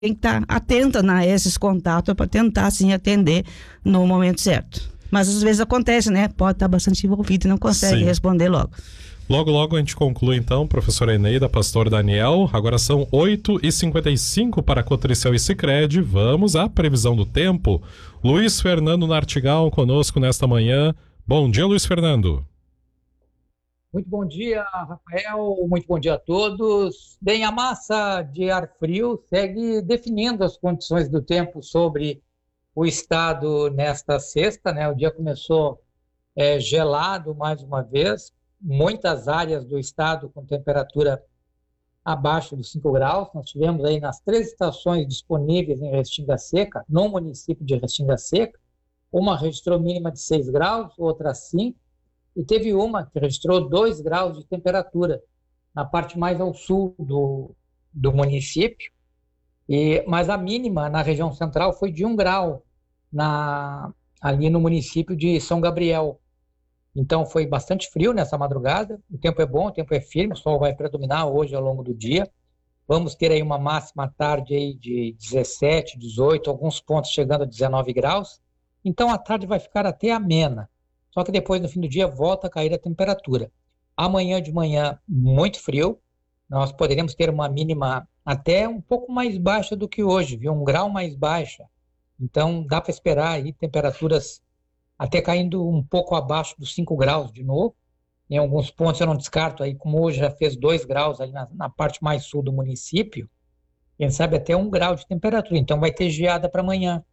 tem que estar atenta a esses contatos para tentar, assim, atender no momento certo. Mas às vezes acontece, né? Pode estar bastante envolvido e não consegue responder logo. Logo a gente conclui então, professora Eneida, pastor Daniel. Agora são 8h55 para Cotricel e Sicredi. Vamos à previsão do tempo. Luiz Fernando Nartigal conosco nesta manhã. Bom dia, Luiz Fernando. Muito bom dia, Rafael. Muito bom dia a todos. Bem, a massa de ar frio segue definindo as condições do tempo sobre o estado nesta sexta, né? O dia começou gelado mais uma vez. Muitas áreas do estado com temperatura abaixo dos 5 graus. Nós tivemos aí nas 3 estações disponíveis em Restinga Seca, no município de Restinga Seca, uma registrou mínima de 6 graus, outra 5, e teve uma que registrou 2 graus de temperatura na parte mais ao sul do município, mas a mínima na região central foi de 1 grau ali no município de São Gabriel. Então foi bastante frio nessa madrugada, o tempo é bom, o tempo é firme, o sol vai predominar hoje ao longo do dia. Vamos ter aí uma máxima à tarde aí de 17, 18, alguns pontos chegando a 19 graus. Então a tarde vai ficar até amena, só que depois no fim do dia volta a cair a temperatura. Amanhã de manhã muito frio, nós poderemos ter uma mínima até um pouco mais baixa do que hoje, viu? 1 grau mais baixa. Então dá para esperar aí temperaturas até caindo um pouco abaixo dos 5 graus de novo. Em alguns pontos eu não descarto, aí como hoje já fez 2 graus ali na parte mais sul do município, quem sabe até 1 grau de temperatura, então vai ter geada para amanhã.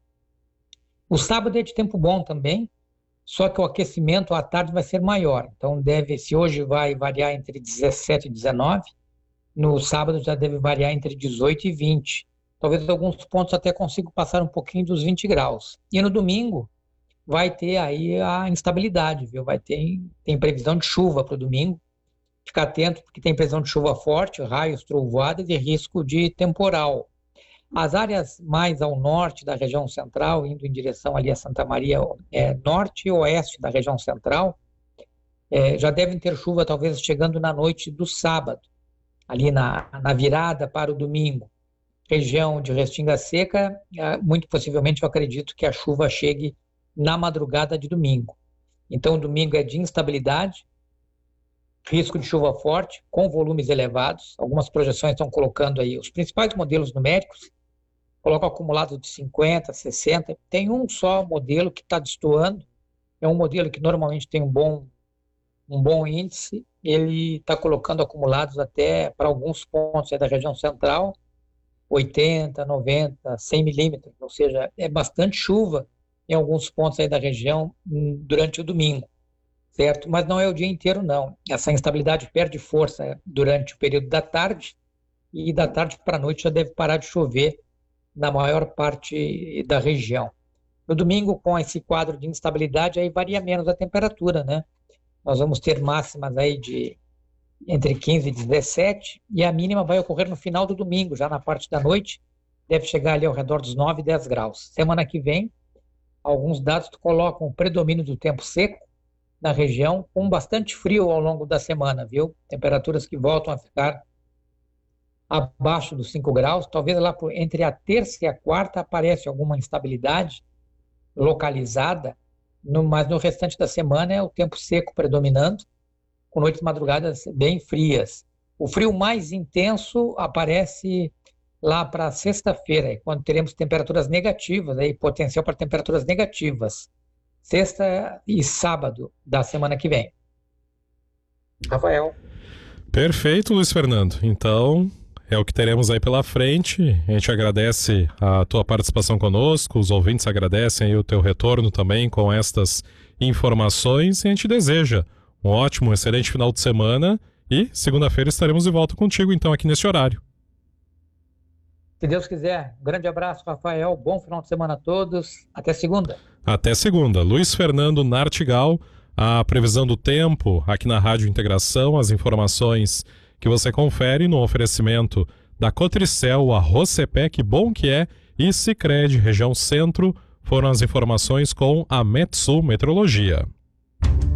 O sábado é de tempo bom também, só que o aquecimento à tarde vai ser maior, então se hoje vai variar entre 17 e 19, no sábado já deve variar entre 18 e 20. Talvez alguns pontos até consigam passar um pouquinho dos 20 graus. E no domingo vai ter aí a instabilidade, viu? Tem previsão de chuva para o domingo. Ficar atento porque tem previsão de chuva forte, raios, trovoadas e risco de temporal. As áreas mais ao norte da região central, indo em direção ali a Santa Maria, norte e oeste da região central, já devem ter chuva talvez chegando na noite do sábado, ali na virada para o domingo. Região de Restinga Seca, muito possivelmente eu acredito que a chuva chegue na madrugada de domingo. Então, o domingo é de instabilidade, risco de chuva forte, com volumes elevados. Algumas projeções estão colocando aí os principais modelos numéricos, colocam acumulado de 50, 60. Tem um só modelo que está destoando, é um modelo que normalmente tem um bom índice, ele está colocando acumulados até para alguns pontos da região central, 80, 90, 100 milímetros, ou seja, é bastante chuva em alguns pontos aí da região durante o domingo, certo? Mas não é o dia inteiro, não. Essa instabilidade perde força durante o período da tarde e da tarde para a noite já deve parar de chover na maior parte da região. No domingo, com esse quadro de instabilidade, aí varia menos a temperatura, né? Nós vamos ter máximas aí de entre 15 e 17 e a mínima vai ocorrer no final do domingo, já na parte da noite, deve chegar ali ao redor dos 9, 10 graus. Semana que vem, alguns dados colocam o predomínio do tempo seco na região, com bastante frio ao longo da semana, viu? Temperaturas que voltam a ficar abaixo dos 5 graus, talvez lá entre a terça e a quarta aparece alguma instabilidade localizada, mas no restante da semana é o tempo seco predominando, com noites e madrugadas bem frias. O frio mais intenso aparece lá para sexta-feira, quando teremos temperaturas negativas, aí, potencial para temperaturas negativas, sexta e sábado da semana que vem. Rafael. Perfeito, Luiz Fernando. Então, é o que teremos aí pela frente. A gente agradece a tua participação conosco, os ouvintes agradecem aí o teu retorno também com estas informações e a gente deseja um ótimo, excelente final de semana e segunda-feira estaremos de volta contigo então aqui neste horário. Se Deus quiser. Um grande abraço, Rafael. Bom final de semana a todos. Até segunda. Até segunda. Luiz Fernando Nartigal, a previsão do tempo aqui na Rádio Integração, as informações que você confere no oferecimento da Cotricel, a Rocepec, bom que é, e Sicredi, região centro, foram as informações com a Metsul Metrologia.